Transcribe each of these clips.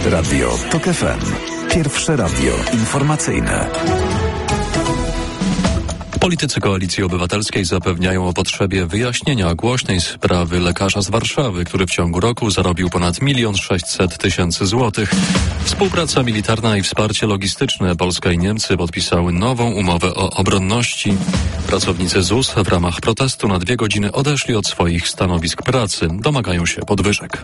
Radio TOK FM. Pierwsze radio informacyjne. Politycy Koalicji Obywatelskiej zapewniają o potrzebie wyjaśnienia głośnej sprawy lekarza z Warszawy, który w ciągu roku zarobił ponad 1 600 000 złotych. Współpraca militarna i wsparcie logistyczne. Polska i Niemcy podpisały nową umowę o obronności. Pracownicy ZUS w ramach protestu na 2 godziny odeszli od swoich stanowisk pracy. Domagają się podwyżek.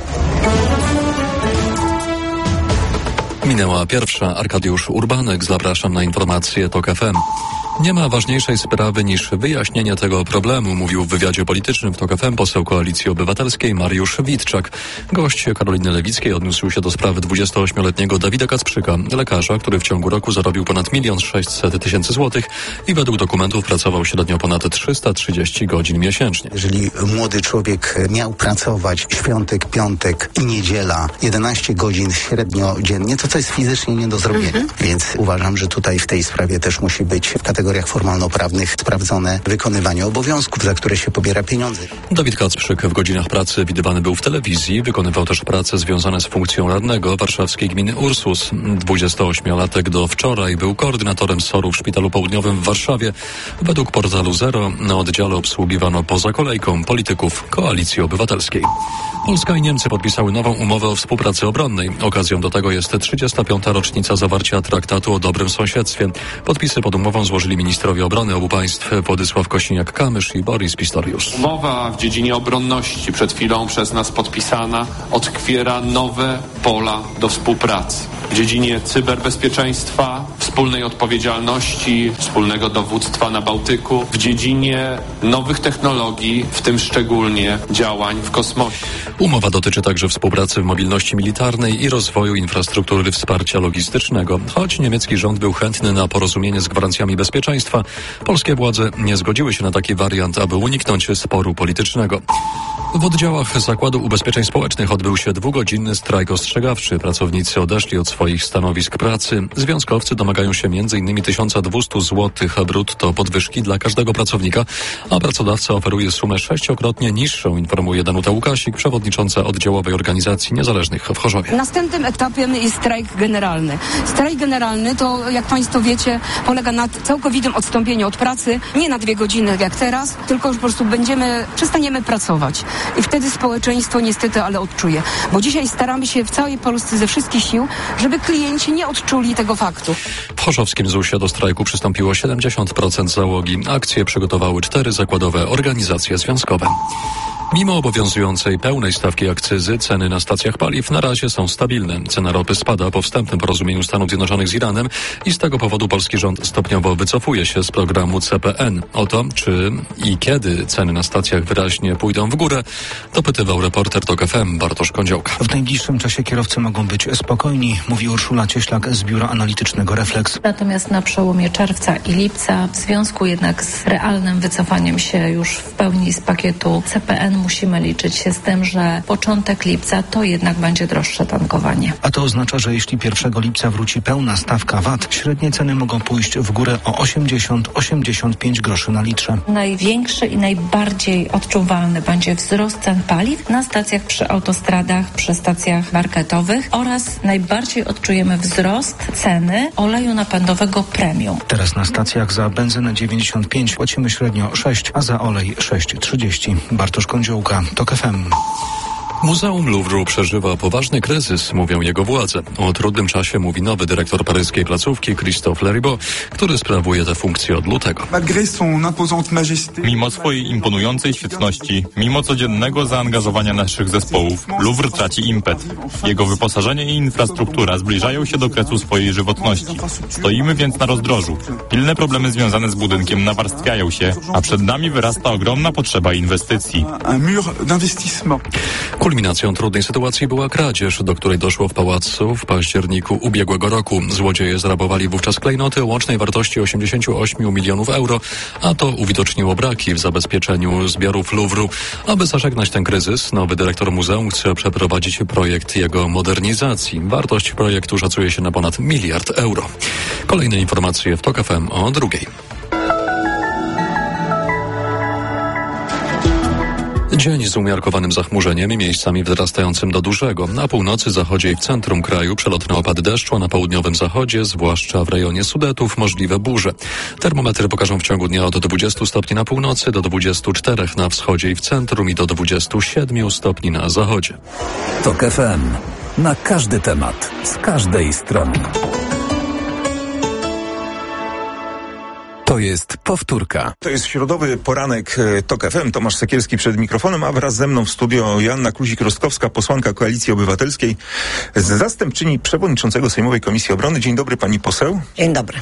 Minęła pierwsza. Arkadiusz Urbanek. Zapraszam na informacje TOK FM. Nie ma ważniejszej sprawy niż wyjaśnienie tego problemu, mówił w wywiadzie politycznym w TOK FM poseł Koalicji Obywatelskiej Mariusz Witczak. Gość Karoliny Lewickiej odniósł się do sprawy 28-letniego Dawida Kacprzyka, lekarza, który w ciągu roku zarobił ponad 1 600 000 złotych i według dokumentów pracował średnio ponad 330 godzin miesięcznie. Jeżeli młody człowiek miał pracować świątek, piątek i niedziela 11 godzin średnio dziennie, to jest fizycznie nie do zrobienia. Więc uważam, że tutaj w tej sprawie też musi być w kategoriach formalno-prawnych sprawdzone wykonywanie obowiązków, za które się pobiera pieniądze. Dawid Kacprzyk w godzinach pracy widywany był w telewizji, wykonywał też prace związane z funkcją radnego warszawskiej gminy Ursus. 28-latek do wczoraj był koordynatorem SOR-u w Szpitalu Południowym w Warszawie. Według portalu Zero na oddziale obsługiwano poza kolejką polityków Koalicji Obywatelskiej. Polska i Niemcy podpisały nową umowę o współpracy obronnej. Okazją do tego jest 35. rocznica zawarcia traktatu o dobrym sąsiedztwie. Podpisy pod umową złożyli ministrowie obrony obu państw Władysław Kosiniak-Kamysz i Boris Pistorius. Umowa w dziedzinie obronności przed chwilą przez nas podpisana otwiera nowe pola do współpracy. W dziedzinie cyberbezpieczeństwa, wspólnej odpowiedzialności, wspólnego dowództwa na Bałtyku, w dziedzinie nowych technologii, w tym szczególnie działań w kosmosie. Umowa dotyczy także współpracy w mobilności militarnej i rozwoju infrastruktury wsparcia logistycznego. Choć niemiecki rząd był chętny na porozumienie z gwarancjami bezpieczeństwa, polskie władze nie zgodziły się na taki wariant, aby uniknąć sporu politycznego. W oddziałach Zakładu Ubezpieczeń Społecznych odbył się 2-godzinny strajk ostrzegawczy. Pracownicy odeszli od swoich stanowisk pracy. Związkowcy domagają się m.in. 1200 zł brutto podwyżki dla każdego pracownika, a pracodawca oferuje sumę 6-krotnie niższą, informuje Danuta Łukasik, przewodnicząca oddziałowej organizacji niezależnych w Chorzowie. Następnym etapem jest strajk generalny. Strajk generalny to, jak Państwo wiecie, polega na całkowitym odstąpieniu od pracy, nie na 2 godziny jak teraz, tylko już po prostu przestaniemy pracować. I wtedy społeczeństwo niestety, ale odczuje. Bo dzisiaj staramy się w całej Polsce ze wszystkich sił, żeby klienci nie odczuli tego faktu. W chorzowskim ZUS-ie do strajku przystąpiło 70% załogi. Akcję przygotowały 4 zakładowe organizacje związkowe. Mimo obowiązującej pełnej stawki akcyzy, ceny na stacjach paliw na razie są stabilne. Cena ropy spada po wstępnym porozumieniu Stanów Zjednoczonych z Iranem i z tego powodu polski rząd stopniowo wycofuje się z programu CPN. O to, czy i kiedy ceny na stacjach wyraźnie pójdą w górę, dopytywał reporter TOK FM Bartosz Kądziołka. W najbliższym czasie kierowcy mogą być spokojni, mówi Urszula Cieślak z biura analitycznego Reflex. Natomiast na przełomie czerwca i lipca, w związku jednak z realnym wycofaniem się już w pełni z pakietu CPN, musimy liczyć się z tym, że początek lipca to jednak będzie droższe tankowanie. A to oznacza, że jeśli 1 lipca wróci pełna stawka VAT, średnie ceny mogą pójść w górę o 80-85 groszy na litrze. Największy i najbardziej odczuwalny będzie wzrost cen paliw na stacjach przy autostradach, przy stacjach marketowych oraz najbardziej odczujemy wzrost ceny oleju napędowego premium. Teraz na stacjach za benzynę 95 płacimy średnio 6, a za olej 6,30. Bartosz Kądziołka, TOK FM. Muzeum Louvru przeżywa poważny kryzys, mówią jego władze. O trudnym czasie mówi nowy dyrektor paryskiej placówki Christophe Leribaud, który sprawuje tę funkcję od lutego. Mimo swojej imponującej świetności, mimo codziennego zaangażowania naszych zespołów, Louvre traci impet. Jego wyposażenie i infrastruktura zbliżają się do kresu swojej żywotności. Stoimy więc na rozdrożu. Pilne problemy związane z budynkiem nawarstwiają się, a przed nami wyrasta ogromna potrzeba inwestycji. Kulminacją trudnej sytuacji była kradzież, do której doszło w pałacu w październiku ubiegłego roku. Złodzieje zrabowali wówczas klejnoty o łącznej wartości 88 milionów euro, a to uwidoczniło braki w zabezpieczeniu zbiorów Louvru. Aby zażegnać ten kryzys, nowy dyrektor muzeum chce przeprowadzić projekt jego modernizacji. Wartość projektu szacuje się na ponad 1 miliard euro. Kolejne informacje w TOK FM o 2:00. Dzień z umiarkowanym zachmurzeniem i miejscami wzrastającym do dużego. Na północy, zachodzie i w centrum kraju przelotne opady deszczu, a na południowym zachodzie, zwłaszcza w rejonie Sudetów, możliwe burze. Termometry pokażą w ciągu dnia od 20 stopni na północy do 24 na wschodzie i w centrum i do 27 stopni na zachodzie. TOK FM. Na każdy temat, z każdej strony. To jest powtórka. To jest środowy poranek TOK FM. Tomasz Sekielski przed mikrofonem, a wraz ze mną w studio Joanna Kluzik-Rostkowska, posłanka Koalicji Obywatelskiej, zastępczyni przewodniczącego Sejmowej Komisji Obrony. Dzień dobry, pani poseł. Dzień dobry.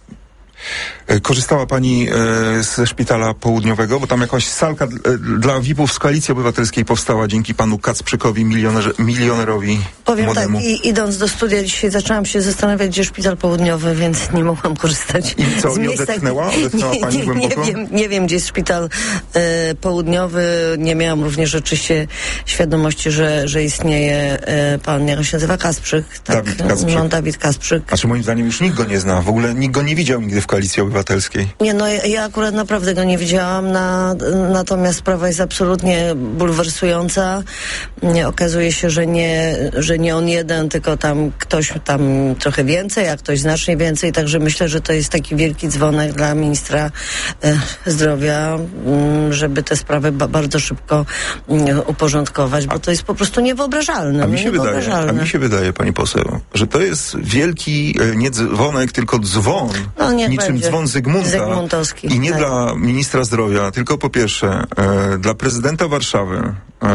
Korzystała pani ze szpitala południowego, bo tam jakaś salka dla VIP-ów z Koalicji Obywatelskiej powstała dzięki panu Kacprzykowi, milionerowi Powiem młodemu. tak, idąc do studia dzisiaj zaczęłam się zastanawiać, gdzie szpital południowy, więc nie mogłam korzystać. I co, z nie miejsca. odetchnęła? Odetchnęła pani głęboko? Nie wiem, gdzie jest szpital południowy. Nie miałam również oczywiście świadomości, że istnieje pan, jak on się nazywa, Kasprzyk. Tak? Dawid Kasprzyk. Dawid Kasprzyk. Znaczy moim zdaniem już nikt go nie zna. W ogóle nikt go nie widział nigdy w Koalicji Obywatelskiej. Nie, no ja akurat naprawdę go nie widziałam, natomiast sprawa jest absolutnie bulwersująca. Okazuje się, że nie on jeden, tylko tam ktoś tam trochę więcej, a ktoś znacznie więcej, także myślę, że to jest taki wielki dzwonek dla ministra zdrowia, żeby te sprawy bardzo szybko uporządkować, bo to jest po prostu niewyobrażalne. A mi się wydaje, pani poseł, że to jest wielki nie dzwonek, tylko dzwon. No, niczym dzwon Zygmuntowski. I nie dla ministra zdrowia, tylko po pierwsze dla prezydenta Warszawy,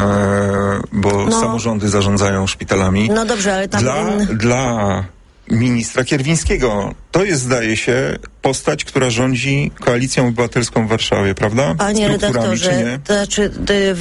bo samorządy zarządzają szpitalami. No dobrze, ale tam... Dla ministra Kierwińskiego. To jest, zdaje się, postać, która rządzi Koalicją Obywatelską w Warszawie, prawda? Panie redaktorze, to znaczy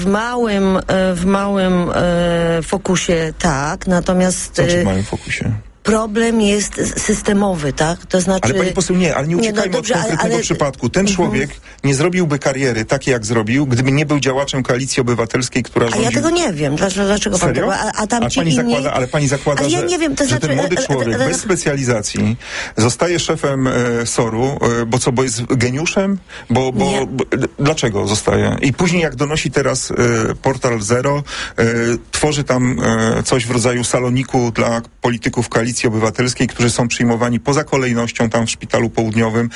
w małym fokusie tak, natomiast... Co w małym fokusie? Problem jest systemowy, tak? To znaczy... Ale pani poseł, ale nie uciekajmy od konkretnego przypadku. Ten człowiek nie zrobiłby kariery takiej, jak zrobił, gdyby nie był działaczem Koalicji Obywatelskiej, która rządzi... A ja tego nie wiem. Dlaczego pan tego... Ale pani zakłada, ja nie wiem, to że ten młody człowiek bez specjalizacji zostaje szefem SOR-u, bo jest geniuszem? Dlaczego zostaje? I później, jak donosi teraz Portal Zero, tworzy tam coś w rodzaju saloniku dla polityków Koalicji Obywatelskiej, którzy są przyjmowani poza kolejnością tam w szpitalu południowym.